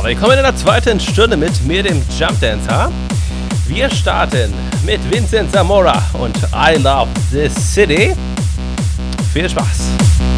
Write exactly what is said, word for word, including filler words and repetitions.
willkommen in der zweiten Stunde mit mir, dem Jump Dancer. Wir starten mit Vincent Zamora und I Love This City. Viel Spaß!